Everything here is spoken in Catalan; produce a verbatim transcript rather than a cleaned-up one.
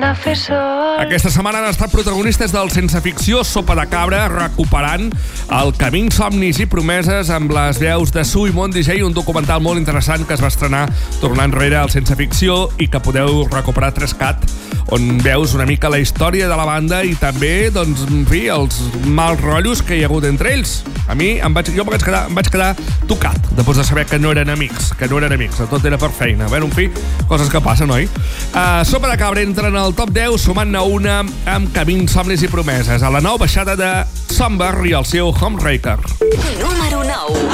a fer sol. Aquesta setmana han estat protagonistes del Sense Ficció Sopa de Cabra, recuperant el Camins, Somnis i Promeses amb les veus de Su i Mont D J, un documental molt interessant que es va estrenar tornant enrere al Sense Ficció i que podeu recuperar a tres cat, on veus una mica la història de la banda i també, doncs, en fi, els mals rotllos que hi ha hagut entre ells. A mi, em vaig, jo em vaig, quedar, em vaig quedar tocat, després de saber que no eren amics, que no eren amics, tot era per feina. Bé, en fi, coses que passen, oi? Uh, Sopa de Cabra entra en el top deu, sumant-ne una amb Camins, Somnis i Promeses, a la nou baixada de Somber i el seu Homewrecker. Número nou.